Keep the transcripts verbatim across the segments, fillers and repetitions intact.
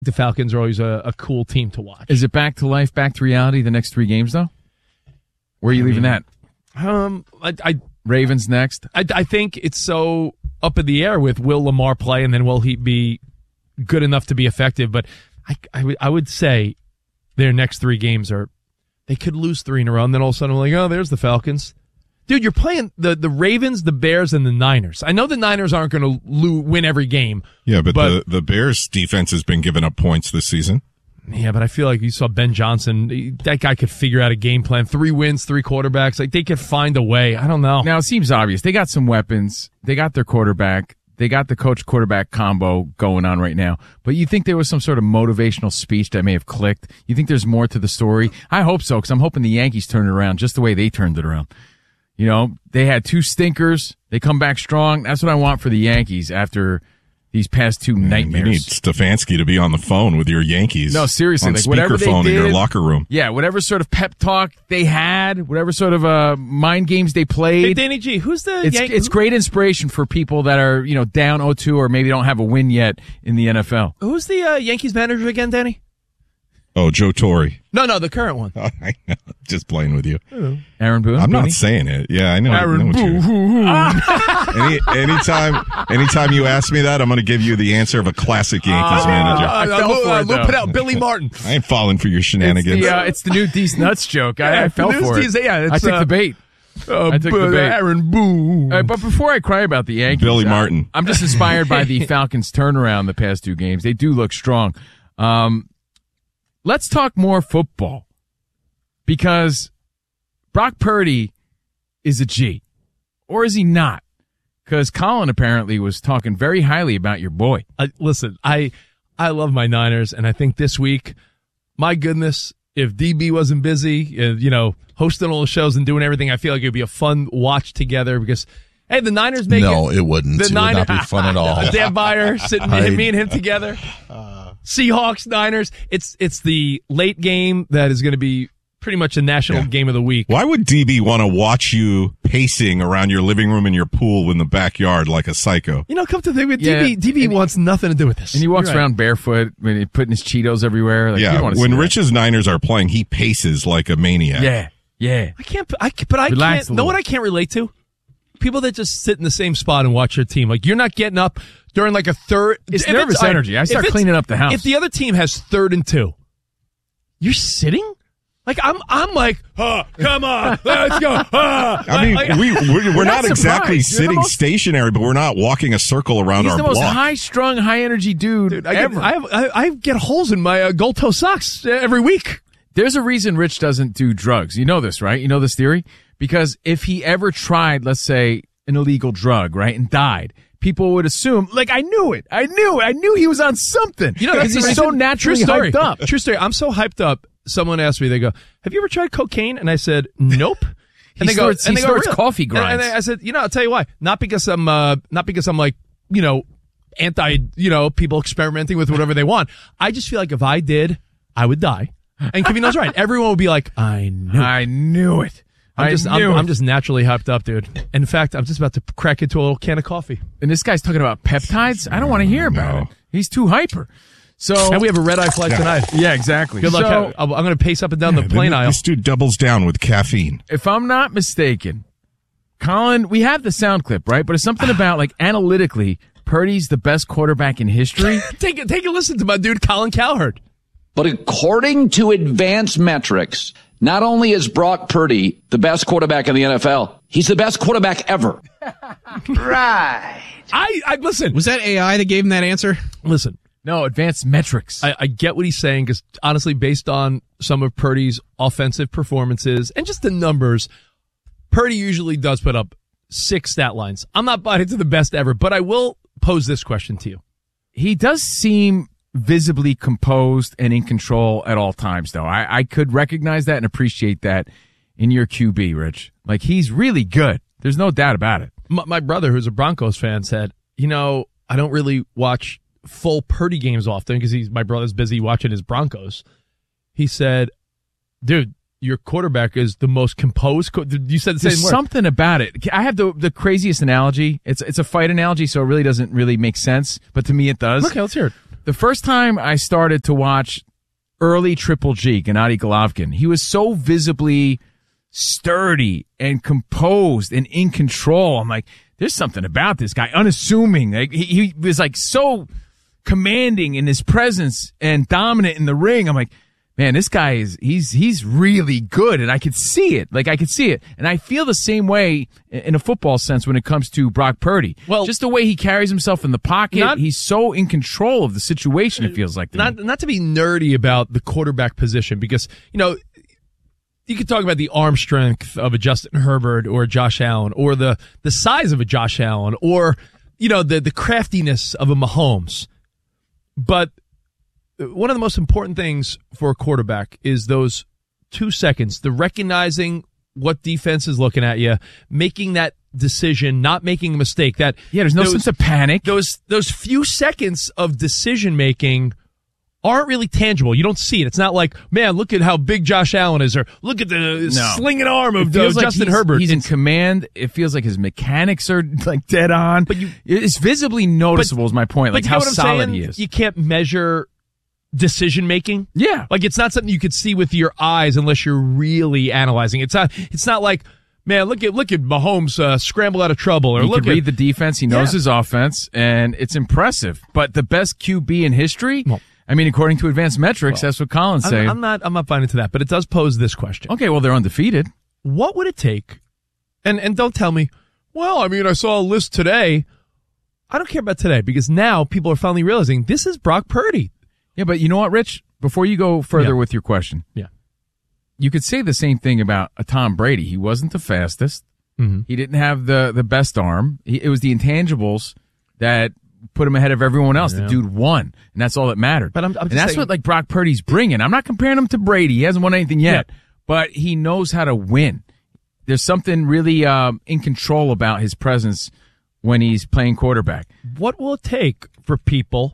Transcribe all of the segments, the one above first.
the Falcons are always a, a cool team to watch. Is it back to life, back to reality the next three games, though? Where are you I leaving mean, that? Um, I, I Ravens next? I, I think it's so up in the air with will Lamar play and then will he be good enough to be effective. But I, I, w- I would say their next three games are, they could lose three in a row and then all of a sudden we're like, oh, there's the Falcons. Dude, you're playing the, the Ravens, the Bears, and the Niners. I know the Niners aren't going to lo- win every game. Yeah, but, but the, the Bears' defense has been giving up points this season. Yeah, but I feel like you saw Ben Johnson. That guy could figure out a game plan. Three wins, three quarterbacks. Like, they could find a way. I don't know. Now, it seems obvious. They got some weapons. They got their quarterback. They got the coach-quarterback combo going on right now. But you think there was some sort of motivational speech that may have clicked? You think there's more to the story? I hope so, because I'm hoping the Yankees turn it around just the way they turned it around. You know, they had two stinkers. They come back strong. That's what I want for the Yankees after these past two nightmares. You need Stefanski to be on the phone with your Yankees. No, seriously. On like whatever they speakerphone did, in your locker room. Yeah, whatever sort of pep talk they had, whatever sort of uh, mind games they played. Hey, Danny G, who's the it's, Yan- it's great inspiration for people that are, you know, down oh two or maybe don't have a win yet in the N F L. Who's the uh, Yankees manager again, Danny? Oh, Joe Torre. No, no, the current one. Oh, I know. Just playing with you. Aaron Boone? I'm Boone? not saying it. Yeah, I know. Aaron Boone. Any, anytime, anytime you ask me that, I'm going to give you the answer of a classic Yankees uh, manager. Uh, I fell uh, for uh, it, Look though. it out, Billy Martin. I ain't falling for your shenanigans. It's the, uh, it's the new D's Nuts joke. I, Yeah, I fell the for D's, it. yeah, it's, I took uh, the bait. Uh, I took the bait. Aaron Boone. Uh, but before I cry about the Yankees, Billy uh, Martin. I'm just inspired by the Falcons' turnaround the past two games. They do look strong. Um, let's talk more football because Brock Purdy is a G. Or is he not? Because Colin apparently was talking very highly about your boy. Uh, listen, I I love my Niners, and I think this week, my goodness, if D B wasn't busy, uh, you know, hosting all the shows and doing everything, I feel like it would be a fun watch together because, hey, the Niners make no, it. it wouldn't. The it Niners, would not be fun at all. Dan Byer sitting, I, me and him together. Seahawks, Niners. It's it's the late game that is going to be pretty much a national Yeah. game of the week. Why would D B want to watch you pacing around your living room and your pool in the backyard like a psycho? You know, come to think of it, Yeah. D B, D B And- wants nothing to do with this. And he walks You're right. around barefoot when he's putting his Cheetos everywhere. Like, you Yeah, don't wanna see when that. Rich's Niners are playing, he paces like a maniac. Yeah, yeah. I can't, I, but I Relax can't, a know what little. I can't relate to? People that just sit in the same spot and watch their team. Like, you're not getting up during like a third. It's if nervous I- energy. I if start it's- cleaning up the house. If the other team has third and two, you're sitting? Like, I'm, I'm like, oh, come on, let's go. Oh. I mean, Like- we, we're, we're not, not exactly surprised. You're the sitting most- stationary, but we're not walking a circle around He's our the most block. high-strung, high-energy dude, Dude, I, get, ever. I, have, I, I get holes in my uh, gold toe socks every week. There's a reason Rich doesn't do drugs. You know this, right? You know this theory? Because if he ever tried, let's say, an illegal drug, right, and died, people would assume, like, I knew it. I knew it. I knew he was on something. You know, that's because the he's so reason- naturally True story. hyped up. True story. I'm so hyped up. Someone asked me, they go, have you ever tried cocaine? And I said, nope. He snorts- he snorts coffee grinds. And, and I said, you know, I'll tell you why. Not because I'm, uh, not because I'm like, you know, anti, you know, people experimenting with whatever they want. I just feel like if I did, I would die. And Kavino's right. Everyone would be like, I knew it. I knew it. I'm I just, knew I'm, it. I'm just naturally hyped up, dude. In fact, I'm just about to crack into a little can of coffee. And this guy's talking about peptides? I don't want to hear about No. it. He's too hyper. So, And we have a red eye flight tonight. yeah, exactly. Good luck. So, I'm going to pace up and down Yeah, the plane then aisle. This dude doubles down with caffeine. if I'm not mistaken, Colin, we have the sound clip, right? But it's something about, like, analytically, Purdy's the best quarterback in history. Take a, take a listen to my dude, Colin Cowherd. But according to advanced metrics, not only is Brock Purdy the best quarterback in the N F L, he's the best quarterback ever. I, I listen, Was that A I that gave him that answer? listen. No, advanced metrics. I, I get what he's saying because honestly, based on some of Purdy's offensive performances and just the numbers, Purdy usually does put up six stat lines. I'm not buying into the best ever, but I will pose this question to you. He does seem visibly composed and in control at all times, though. I, I could recognize that and appreciate that in your Q B, Rich. Like, he's really good. There's no doubt about it. My, my brother, who's a Broncos fan, said, you know, I don't really watch full Purdy games often because he's my brother's busy watching his Broncos. He said, dude, your quarterback is the most composed. Co- you said the same There's word. something about it. I have the the craziest analogy. It's it's a fight analogy, so it really doesn't really make sense, but to me it does. Okay, let's hear it. The first time I started to watch early Triple G, Gennady Golovkin, he was so visibly sturdy and composed and in control. I'm like, there's something about this guy, unassuming. Like he, he was like so commanding in his presence and dominant in the ring. I'm like, man, this guy is, he's, he's really good. And I could see it. Like I could see it. And I feel the same way in a football sense when it comes to Brock Purdy. Well, just the way he carries himself in the pocket. Not, he's so in control of the situation, it feels like. To not, me. not to be nerdy about the quarterback position because, you know, you could talk about the arm strength of a Justin Herbert or a Josh Allen or the, the size of a Josh Allen or, you know, the, the craftiness of a Mahomes. But one of the most important things for a quarterback is those two seconds, the recognizing what defense is looking at you, making that decision, not making a mistake. That yeah, there's no those, sense of panic. Those those few seconds of decision making aren't really tangible. You don't see it. It's not like, man, look at how big Josh Allen is, or look at the no. slinging arm of uh, like Justin he's, Herbert. He's it's, in command. It feels like his mechanics are like dead on. But you, it's visibly noticeable. But, is my point. Like how solid saying? he is. You can't measure decision making. Yeah, like it's not something you could see with your eyes unless you're really analyzing. It's not. It's not like, man, look at look at Mahomes uh, scramble out of trouble, or he look can at read the defense. He knows yeah. his offense, and it's impressive. But the best Q B in history. Well, I mean, according to advanced metrics, well, that's what Colin's saying. I'm, I'm not. I'm not buying into that, but it does pose this question. Okay, well, they're undefeated. What would it take? And and don't tell me. Well, I mean, I saw a list today. I don't care about today because now people are finally realizing this is Brock Purdy. Yeah, but you know what, Rich? Before you go further yeah. with your question, yeah, you could say the same thing about a Tom Brady. He wasn't the fastest. Mm-hmm. He didn't have the the best arm. He, it was the intangibles that put him ahead of everyone else. Yeah. The dude won, and that's all that mattered. But I'm, I'm and that's saying, what like Brock Purdy's bringing. I'm not comparing him to Brady. He hasn't won anything yet, yeah. but he knows how to win. There's something really um, in control about his presence when he's playing quarterback. What will it take for people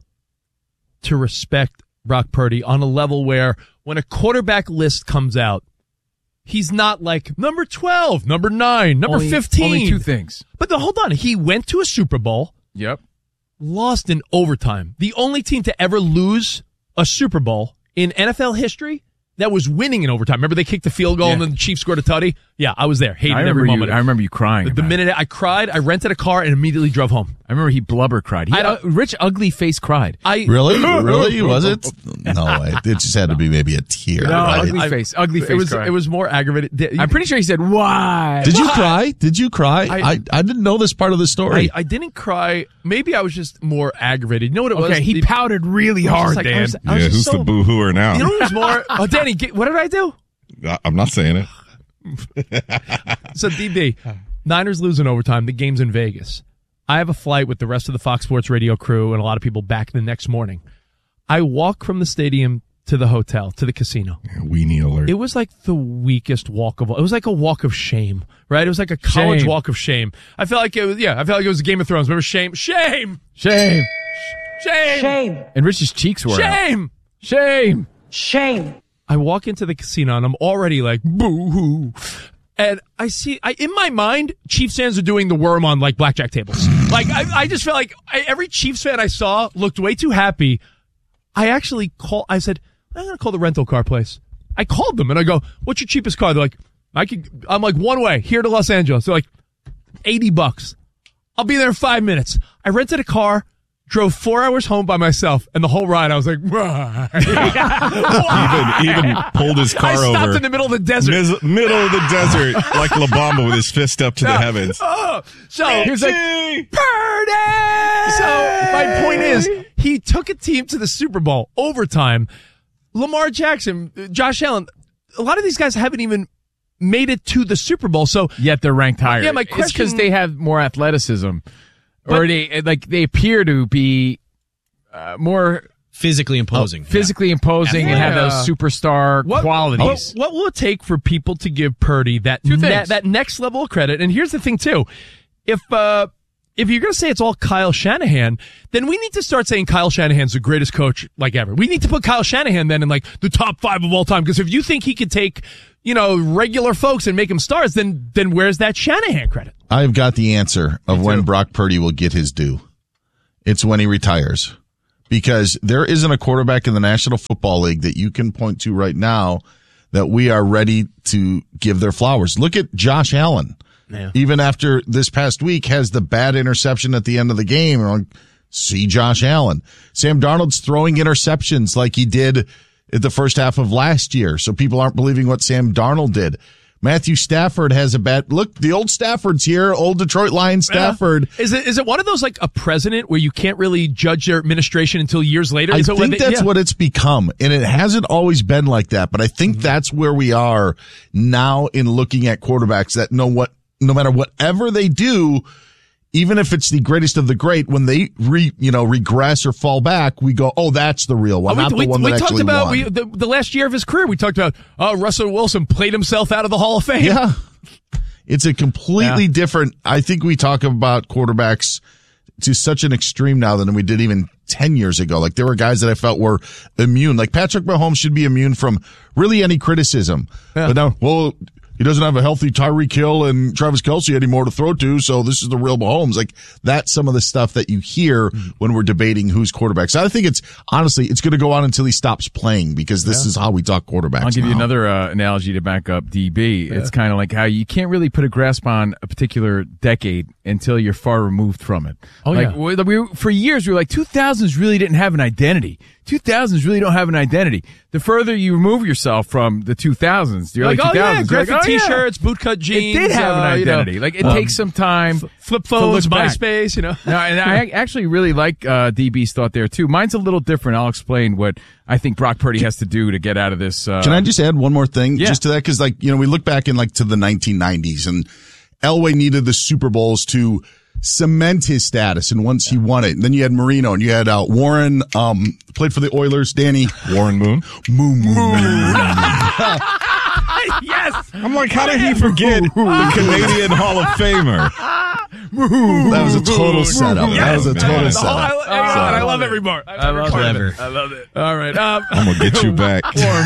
to respect Brock Purdy on a level where when a quarterback list comes out, he's not like number twelve, number nine, number only, fifteen. Only two things. But the, hold on. He went to a Super Bowl. Yep. Lost in overtime. The only team to ever lose a Super Bowl in N F L history that was winning in overtime. Remember they kicked the field goal yeah. and then the Chiefs scored a tutty? Yeah, I was there. Hated every moment. You, I remember you crying. The, the minute I cried, I rented a car and immediately drove home. I remember he blubber cried. He, I, uh, Rich ugly face cried. I Really? Really? Was it? No, it just had to be maybe a tear. No, right? ugly I, face. Ugly face it was, cry. It was more aggravated. I'm pretty sure he said, why? Did why? you cry? Did you cry? I, I, I didn't know this part of the story. I, I didn't cry. Maybe I was just more aggravated. You know what it was? Okay, he the, pouted really hard, like, Dan. I was, I was yeah, who's so, the boo-hooer now? You know who was more? Oh, Danny, get, what did I do? I'm not saying it. So, D B, Niners lose in overtime. The game's in Vegas. I have a flight with the rest of the Fox Sports Radio crew and a lot of people back the next morning. I walk from the stadium to the hotel, to the casino. Yeah, weenie alert. It was like the weakest walk of all. It was like a walk of shame, right? It was like a college shame. walk of shame. I felt like it was, yeah, I felt like it was Game of Thrones. Remember shame? Shame! Shame! Shame! Shame! And Rich's cheeks were Shame! out. Shame! Shame! I walk into the casino and I'm already like, boo-hoo. And I see, I, in my mind, Chiefs fans are doing the worm on like blackjack tables. Like, I, I just felt like I, every Chiefs fan I saw looked way too happy. I actually call, I said, I'm going to call the rental car place. I called them and I go, what's your cheapest car? They're like, I could, I'm like, one way here to Los Angeles. They're like, eighty bucks. I'll be there in five minutes. I rented a car. Drove four hours home by myself, and the whole ride I was like, even even pulled his car I stopped over in the middle of the desert, Mis- middle of the desert, like La Bamba with his fist up to no. the heavens. Oh, so he was like, Purdy! So my point is, he took a team to the Super Bowl overtime. Lamar Jackson, Josh Allen, a lot of these guys haven't even made it to the Super Bowl, so yet they're ranked higher. Yeah, my question, it's because they have more athleticism. But, or they like they appear to be uh, more physically imposing, uh, physically yeah. imposing, yeah. and have those superstar what, qualities. What, what will it take for people to give Purdy that ne- that next level of credit? And here's the thing too: if uh, if you're going to say it's all Kyle Shanahan, then we need to start saying Kyle Shanahan's the greatest coach like ever. We need to put Kyle Shanahan then in like the top five of all time. Because if you think he could take, you know, regular folks and make them stars, then then where's that Shanahan credit? I've got the answer of when Brock Purdy will get his due. It's when he retires. because there isn't a quarterback in the National Football League that you can point to right now that we are ready to give their flowers. Look at Josh Allen. Yeah. Even after this past week has the bad interception at the end of the game. Like, see Josh Allen. Sam Darnold's throwing interceptions like he did at the first half of last year. So people aren't believing what Sam Darnold did. Matthew Stafford has a bad look. The old Stafford's here. Old Detroit Lions Stafford. Yeah. Is it is it one of those like a president where you can't really judge their administration until years later? I is think they, that's yeah. what it's become, and it hasn't always been like that. But I think mm-hmm. that's where we are now in looking at quarterbacks. That know what, no matter whatever they do, even if it's the greatest of the great, when they re, you know, regress or fall back, we go, oh, that's the real one, oh, not we, the one we, that we actually talked about won. we, the, the last year of his career. We talked about, oh, Russell Wilson played himself out of the Hall of Fame. Yeah. It's a completely yeah. different, I think we talk about quarterbacks to such an extreme now than we did even ten years ago. Like there were guys that I felt were immune. Like Patrick Mahomes should be immune from really any criticism. Yeah. But now, well, he doesn't have a healthy Tyreek Hill and Travis Kelce anymore to throw to, so this is the real Mahomes. Like, that's some of the stuff that you hear when we're debating who's quarterback. So I think it's, honestly, it's going to go on until he stops playing, because this yeah. is how we talk quarterbacks. I'll give now. you another uh, analogy to back up D B. Yeah. It's kind of like how you can't really put a grasp on a particular decade until you're far removed from it. Oh, like, yeah. we, we, for years, we were like, two thousands really didn't have an identity. two thousands really don't have an identity. The further you remove yourself from the two thousands, you're like, like two thousands. Oh, yeah, graphic like, oh, t-shirts, yeah. bootcut jeans. It did have uh, an identity. You know, like, it um, takes some time. F- flip phones, back. MySpace, you know. No, and I actually really like uh, D B's thought there, too. Mine's a little different. I'll explain what I think Brock Purdy has to do to get out of this. Uh, Can I just add one more thing yeah. just to that? Because, like, you know, we look back in, like, to the nineteen nineties, and Elway needed the Super Bowls to cement his status, and once he won it, and then you had Marino, and you had uh, Warren, um, played for the Oilers, Danny. Warren Moon? Moon, Moon, Moon, Moon, Moon. Yes! I'm like, how did he forget the Canadian Hall of Famer? That was a total setup. Yes, that was a total man. setup. I, I, I, I love every bar. I love it. I love it. All right. Um, I'm going to get you back.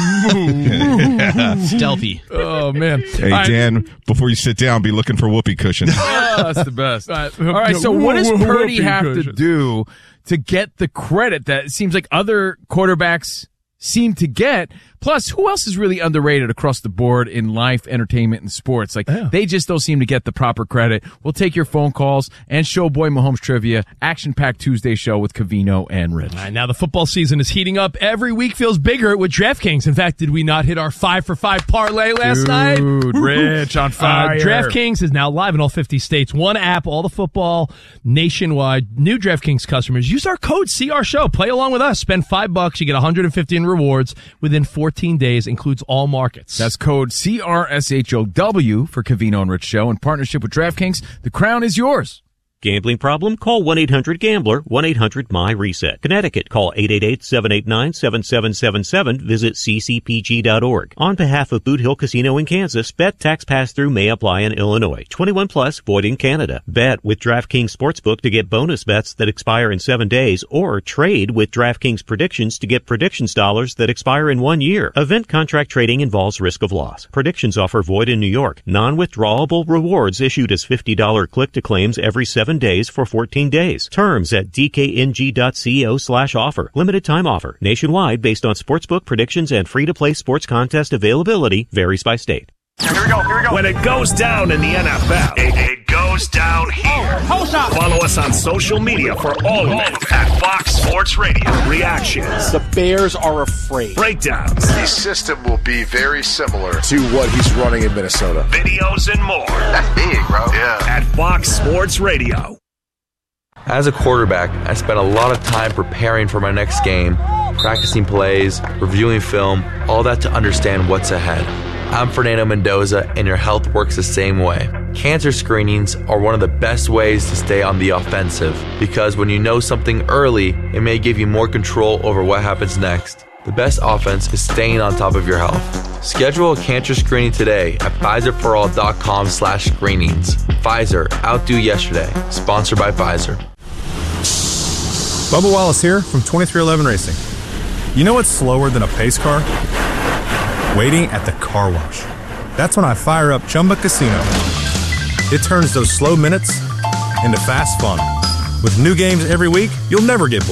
Stealthy. Oh, man. Hey, right. Dan, before you sit down, be looking for whoopee cushions. Oh, that's the best. All right, All right, so what does Purdy have to cushions. do to get the credit that it seems like other quarterbacks seem to get? Plus, who else is really underrated across the board in life, entertainment, and sports? Like, yeah. they just don't seem to get the proper credit. We'll take your phone calls and Showboy Mahomes Trivia, action-packed Tuesday show with Covino and Rich. All right, now the football season is heating up. Every week feels bigger with DraftKings. In fact, did we not hit our five for five parlay last Dude, night? Dude, Rich on fire. Uh, DraftKings is now live in all fifty states. One app, all the football nationwide. New DraftKings customers, use our code C R Show. Play along with us. Spend five bucks. You get one hundred fifty in rewards within fourteen days. Includes all markets. That's code C R S H O W for Covino and Rich Show. In partnership with DraftKings, the crown is yours. Gambling problem? Call one eight hundred gambler, one eight hundred M Y reset. Connecticut, call eight eight eight, seven eight nine, seven seven seven seven. Visit c c p g dot org. On behalf of Boot Hill Casino in Kansas, bet tax pass-through may apply in Illinois. twenty-one plus, void in Canada. Bet with DraftKings Sportsbook to get bonus bets that expire in seven days, or trade with DraftKings Predictions to get predictions dollars that expire in one year. Event contract trading involves risk of loss. Predictions offer void in New York. Non-withdrawable rewards issued as fifty dollars click-to-claims every seven days for fourteen days. Terms at d k n g dot co slash offer. Limited time offer. Nationwide based on sportsbook predictions and free-to-play sports contest availability. Varies by state. Here we go, here we go. When it goes down in the N F L, it, it goes down here. Oh, follow us on social media for all of it at Fox Sports Radio. Reactions. The Bears are afraid. Breakdowns. The system will be very similar to what he's running in Minnesota. Videos and more. That's big, bro. Yeah. At Fox Sports Radio. As a quarterback, I spent a lot of time preparing for my next game, practicing plays, reviewing film, all that to understand what's ahead. I'm Fernando Mendoza, and your health works the same way. Cancer screenings are one of the best ways to stay on the offensive, because when you know something early, it may give you more control over what happens next. The best offense is staying on top of your health. Schedule a cancer screening today at Pfizer for all dot com slash screenings. Pfizer, outdo yesterday. Sponsored by Pfizer. Bubba Wallace here from twenty-three eleven Racing. You know what's slower than a pace car? Waiting at the car wash. That's when I fire up Chumba Casino. It turns those slow minutes into fast fun. With new games every week, you'll never get bored.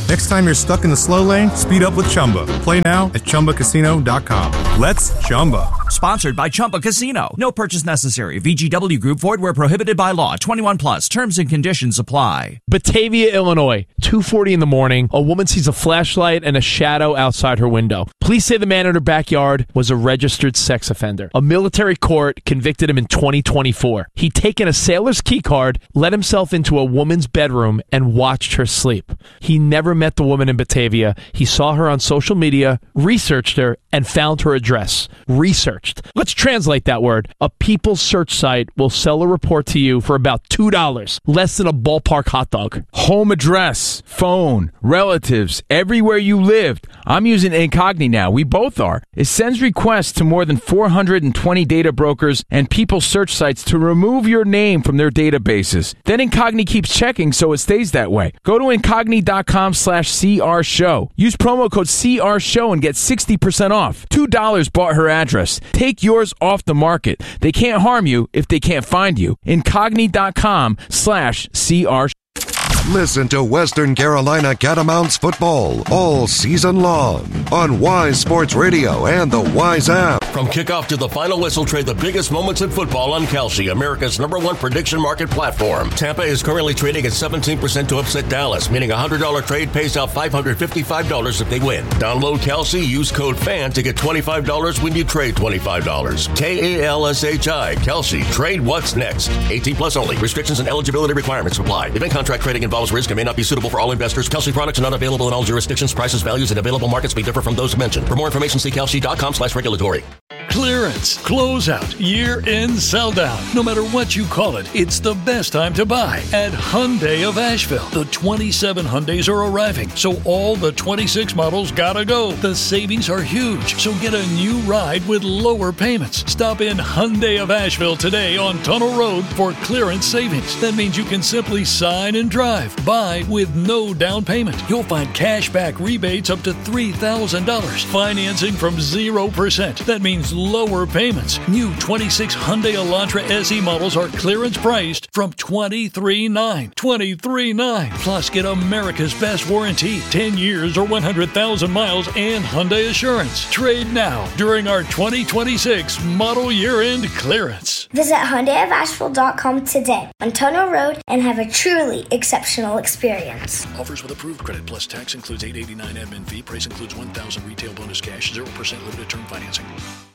Next time you're stuck in the slow lane, speed up with Chumba. Play now at Chumba Casino dot com. Let's Chumba. Sponsored by Chumba Casino. No purchase necessary. V G W Group. Void where prohibited by law. twenty-one plus. Terms and conditions apply. Batavia, Illinois. two forty in the morning. A woman sees a flashlight and a shadow outside her window. Police say the man in her backyard was a registered sex offender. A military court convicted him in twenty twenty-four. He'd taken a sailor's key card, let himself into a woman's bedroom, and watched her sleep. He never met the woman in Batavia. He saw her on social media, researched her, and found her address. Researched. Let's translate that word. A People search site will sell a report to you for about two dollars, less than a ballpark hot dog. Home address, phone, relatives, everywhere you lived. I'm using Incogni now. We both are. It sends requests to more than four hundred twenty data brokers and people search sites to remove your name from their databases. Then Incogni keeps checking so it stays that way. Go to Incogni.com slash CR show. Use promo code C R show and get sixty percent off. two dollars bought her address. Take yours off the market. They can't harm you if they can't find you. Incogni.com slash CR. Listen to Western Carolina Catamounts football all season long on Wise Sports Radio and the Wise app. From kickoff to the final whistle, trade the biggest moments in football on Kalshi, America's number one prediction market platform. Tampa is currently trading at seventeen percent to upset Dallas, meaning a one hundred dollars trade pays out five hundred fifty-five dollars if they win. Download Kalshi, use code FAN to get twenty-five dollars when you trade twenty-five dollars. K A L S H I, Kalshi. Trade what's next. eighteen plus only. Restrictions and eligibility requirements apply. Event contract trading involves risk and may not be suitable for all investors. Kalshi products are not available in all jurisdictions. Prices, values, and available markets may differ from those mentioned. For more information, see Kalshi.com slash regulatory. Clearance, closeout, year-end sell-down. No matter what you call it, it's the best time to buy at Hyundai of Asheville. The twenty-seven Hyundais are arriving, so all the twenty-six models gotta go. The savings are huge, so get a new ride with lower payments. Stop in Hyundai of Asheville today on Tunnel Road for clearance savings. That means you can simply sign and drive. Buy with no down payment. You'll find cash back rebates up to three thousand dollars. Financing from zero percent. That means lower payments. New twenty-six Hyundai Elantra S E models are clearance priced from twenty-three nine. twenty-three nine. Plus, get America's best warranty, ten years or one hundred thousand miles, and Hyundai Assurance. Trade now during our twenty twenty-six model year-end clearance. Visit Hyundai of Asheville dot com today on Tunnel Road and have a truly exceptional experience. Offers with approved credit plus tax includes eight eighty-nine admin fee. Price includes one thousand retail bonus cash, zero percent limited term financing.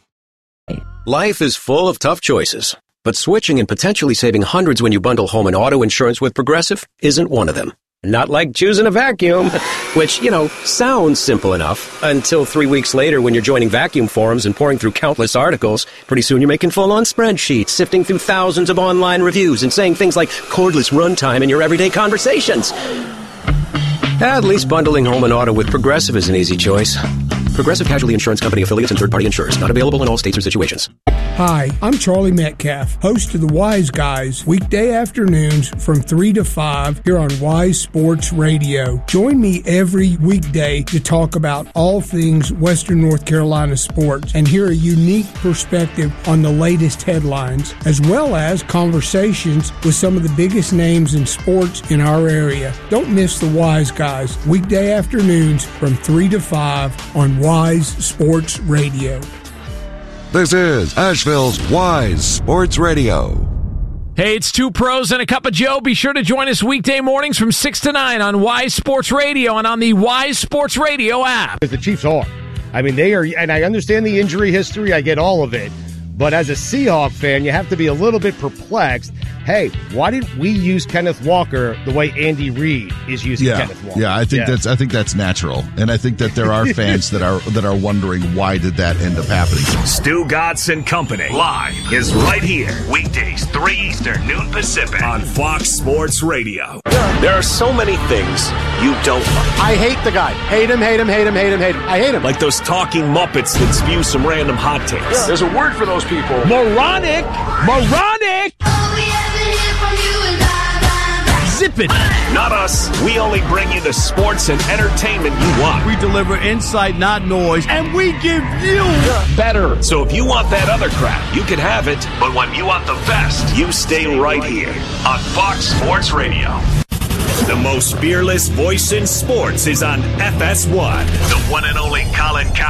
Life is full of tough choices, but switching and potentially saving hundreds when you bundle home and auto insurance with Progressive isn't one of them. Not like choosing a vacuum, which, you know, sounds simple enough until three weeks later when you're joining vacuum forums and pouring through countless articles. Pretty soon you're making full-on spreadsheets, sifting through thousands of online reviews and saying things like cordless runtime in your everyday conversations. At least bundling home and auto with Progressive is an easy choice. Progressive Casualty Insurance Company affiliates and third-party insurers. Not available in all states or situations. Hi, I'm Charlie Metcalf, host of the Wise Guys, weekday afternoons from three to five here on Wise Sports Radio. Join me every weekday to talk about all things Western North Carolina sports and hear a unique perspective on the latest headlines, as well as conversations with some of the biggest names in sports in our area. Don't miss the Wise Guys, weekday afternoons from three to five on Wise Sports Radio. This is Asheville's Wise Sports Radio. Hey, it's two pros and a cup of Joe. Be sure to join us weekday mornings from six to nine on Wise Sports Radio and on the Wise Sports Radio app. Because the Chiefs are. I mean, they are, and I understand the injury history. I get all of it. But as a Seahawk fan, you have to be a little bit perplexed. Hey, why didn't we use Kenneth Walker the way Andy Reid is using yeah, Kenneth Walker? Yeah, I think yeah. that's I think that's natural, and I think that there are fans that are that are wondering why did that end up happening. Stu Gatz and Company live is right here weekdays three Eastern, noon Pacific on Fox Sports Radio. There are so many things you don't like. I hate the guy. Hate him. Hate him. Hate him. Hate him. Hate him. I hate him. Like those talking Muppets that spew some random hot takes. Yeah. There's a word for those people. Moronic! Moronic! Zip it! Not us. We only bring you the sports and entertainment you want. We deliver insight, not noise, and we give you better. So if you want that other crap, you can have it. But when you want the best, you stay right here on Fox Sports Radio. The most fearless voice in sports is on F S one. The one and only Colin Cowherd.